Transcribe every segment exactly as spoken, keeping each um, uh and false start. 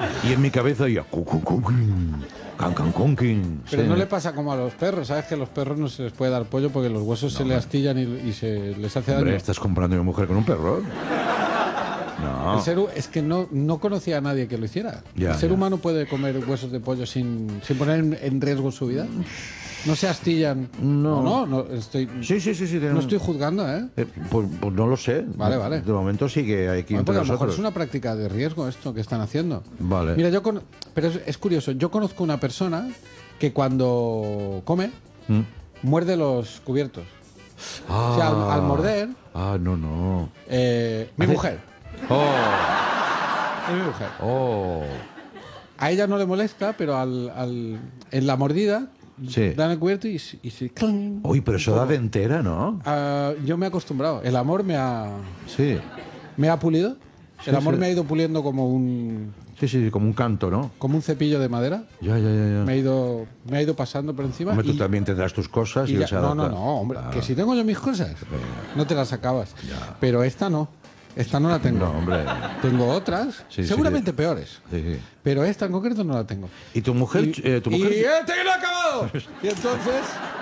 Y en mi cabeza oía... Can, can, con, kin. Pero Sí. no le pasa como a los perros, ¿sabes? Que a los perros no se les puede dar pollo porque los huesos No, se le hombre. astillan y, y se les hace Hombre, daño. ¿estás comprando a mi mujer con un perro? No. El ser hu- es que no, no conocía a nadie que lo hiciera. Ya, ¿El ser ya. humano puede comer huesos de pollo sin, sin poner en, en riesgo su vida? ¿No se astillan? No. no, no, estoy, Sí, sí, sí. sí no estoy juzgando, ¿eh? Eh, pues, pues no lo sé. Vale, vale. De momento sí que hay que ir Bueno, entre porque a lo mejor nosotros. es una práctica de riesgo esto que están haciendo. Vale. Mira, yo con... pero es, es curioso, yo conozco una persona que cuando come Mm. muerde los cubiertos. Ah. O sea, al, al morder, Ah, no, no. eh, mi Hace- mujer, Oh, es mi mujer. oh. A ella no le molesta, pero al, al- en la mordida Sí. dan el cubierto y, se- y se... cling. Uy, pero eso da de entera, ¿no? Ah, yo me he acostumbrado. El amor me ha, Sí. me ha pulido. Sí, El amor sí. me ha ido puliendo como un, Sí, sí, como un canto, ¿no? como un cepillo de madera. Ya, ya, ya. ya. Me ha ido, me ha ido pasando por encima. Hombre, tú y- también tendrás tus cosas y, y él ya- se no, no, adapta. no, hombre. Claro. Que si tengo yo mis cosas, no te las acabas. Ya. Pero esta no. Esta no la tengo. No, hombre. Tengo otras, Sí, sí, seguramente que- peores. Sí, sí. Pero esta en concreto no la tengo. ¿Y tu mujer? Y, eh, tu mujer y este que no ha acabado. Y entonces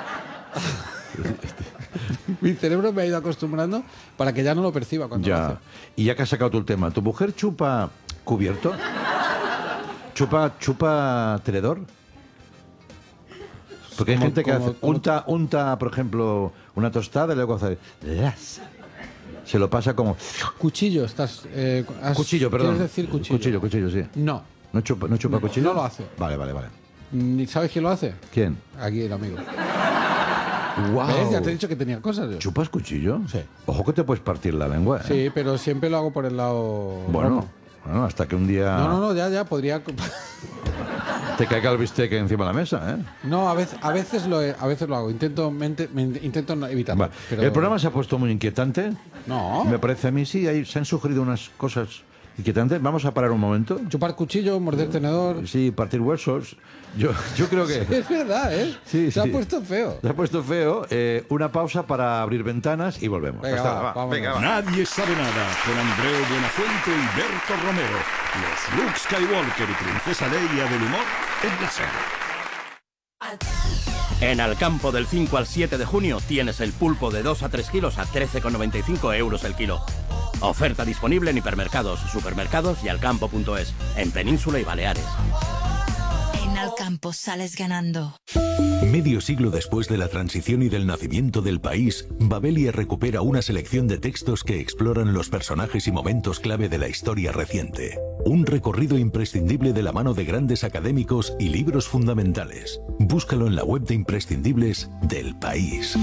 mi cerebro me ha ido acostumbrando para que ya no lo perciba cuando lo hace. Ya. Y ya que has sacado tú el tema, ¿tu mujer chupa cubierto? ¿Chupa, chupa tenedor? Porque hay Como- gente que como- hace, como- unta, unta, por ejemplo, una tostada y luego hace... "Las". Se lo pasa como... Cuchillo, estás. eh, has- Cuchillo, perdón. ¿Quieres decir cuchillo? Cuchillo, cuchillo, sí. No. ¿No chupa, no chupa No, cuchillo? no lo hace. Vale, vale, vale. Ni- ¿Sabes quién lo hace? ¿Quién? Aquí el amigo. Wow. ¿Ves? Ya te he dicho que tenía cosas. yo. ¿Chupas cuchillo? Sí. Ojo que te puedes partir la lengua. ¿eh? Sí, pero siempre lo hago por el lado. Bueno, bueno. bueno, hasta que un día No, no, no, ya, ya, podría. te caiga el bistec encima de la mesa, ¿eh? No, a veces, a veces, lo, he- a veces lo hago. Intento, mente- me- intento no evitarlo. Va. pero- El programa se ha puesto muy inquietante. No. Me parece a mí, sí, ahí se han sugerido unas cosas inquietantes. Vamos a parar un momento. Chupar cuchillo, morder tenedor. Sí, partir huesos. Yo, yo creo que... Es verdad, ¿eh? Sí, Se sí. ha puesto feo. Se ha puesto feo. Eh, una pausa para abrir ventanas y volvemos. Venga, Hasta va, ahora, va. vámonos. Venga, va. Nadie sabe nada con Andreu Buenafuente y Berto Romero. Los Luke Skywalker y Princesa Leia del humor en la serie. En Alcampo del cinco al siete de junio tienes el pulpo de dos a tres kilos a trece con noventa y cinco euros el kilo. Oferta disponible en hipermercados, supermercados y alcampo punto es, en Península y Baleares. En Alcampo sales ganando. Medio siglo después de la transición y del nacimiento del país, Babelia recupera una selección de textos que exploran los personajes y momentos clave de la historia reciente. Un recorrido imprescindible de la mano de grandes académicos y libros fundamentales. Búscalo en la web de imprescindibles del país.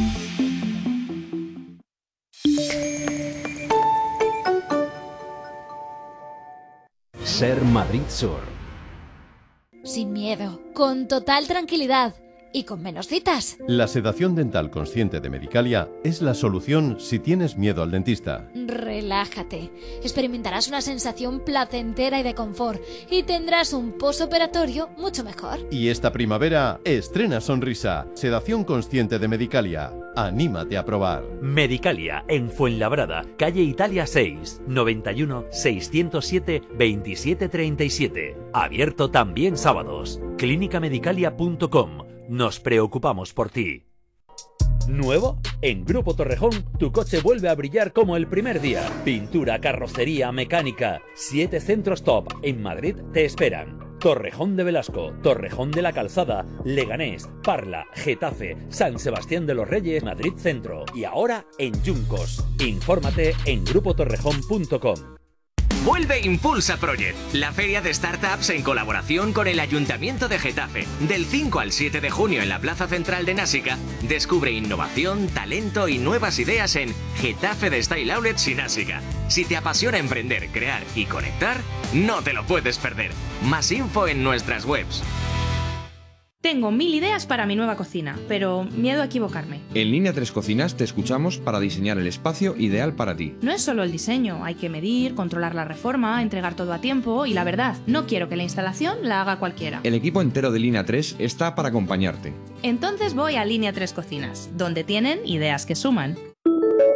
Ser Madrid Sur. Sin miedo, con total tranquilidad y con menos citas. La sedación dental consciente de Medicalia es la solución si tienes miedo al dentista. Relájate. Experimentarás una sensación placentera y de confort y tendrás un posoperatorio mucho mejor. Y esta primavera, estrena sonrisa. Sedación consciente de Medicalia. Anímate a probar. Medicalia, en Fuenlabrada, calle Italia seis, noventa y uno, seiscientos siete, veintisiete treinta y siete. Abierto también sábados. clínica medicalia punto com. Nos preocupamos por ti. ¿Nuevo? En Grupo Torrejón, tu coche vuelve a brillar como el primer día. Pintura, carrocería, mecánica. Siete centros top en Madrid te esperan. Torrejón de Velasco, Torrejón de la Calzada, Leganés, Parla, Getafe, San Sebastián de los Reyes, Madrid Centro. Y ahora en Yuncos. Infórmate en grupo torrejón punto com. Vuelve Impulsa Project, la feria de startups en colaboración con el Ayuntamiento de Getafe. Del cinco al siete de junio en la Plaza Central de Násica, descubre innovación, talento y nuevas ideas en Getafe de Style Outlets y Násica. Si te apasiona emprender, crear y conectar, no te lo puedes perder. Más info en nuestras webs. Tengo mil ideas para mi nueva cocina, pero miedo a equivocarme. En Línea tres Cocinas te escuchamos para diseñar el espacio ideal para ti. No es solo el diseño, hay que medir, controlar la reforma, entregar todo a tiempo y la verdad, no quiero que la instalación la haga cualquiera. El equipo entero de Línea tres está para acompañarte. Entonces voy a Línea tres Cocinas, donde tienen ideas que suman.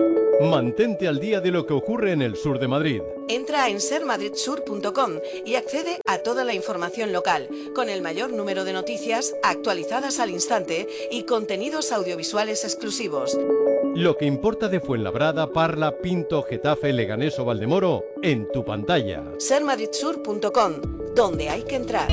Mantente al día de lo que ocurre en el sur de Madrid. Entra en ser madrid sur punto com y accede a toda la información local, con el mayor número de noticias actualizadas al instante y contenidos audiovisuales exclusivos. Lo que importa de Fuenlabrada, Parla, Pinto, Getafe, Leganés o Valdemoro, en tu pantalla. ser madrid sur punto com, donde hay que entrar.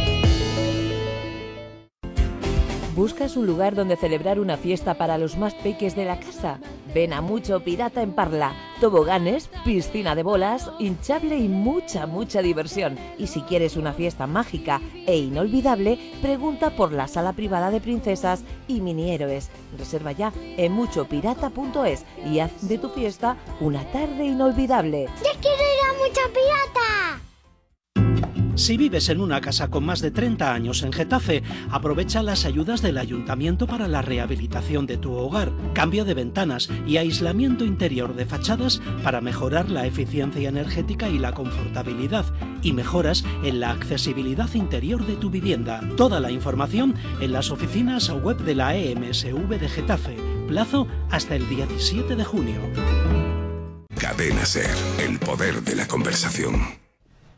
¿Buscas un lugar donde celebrar una fiesta para los más peques de la casa? Ven a Mucho Pirata en Parla. Toboganes, piscina de bolas, hinchable y mucha, mucha diversión. Y si quieres una fiesta mágica e inolvidable, pregunta por la sala privada de princesas y mini héroes. Reserva ya en mucho pirata punto es y haz de tu fiesta una tarde inolvidable. ¡Ya quiero ir a Mucho Pirata! Si vives en una casa con más de treinta años en Getafe, aprovecha las ayudas del Ayuntamiento para la rehabilitación de tu hogar, cambio de ventanas y aislamiento interior de fachadas para mejorar la eficiencia energética y la confortabilidad, y mejoras en la accesibilidad interior de tu vivienda. Toda la información en las oficinas web de la E M S V de Getafe. Plazo hasta el diecisiete de junio. Cadena Ser, el poder de la conversación.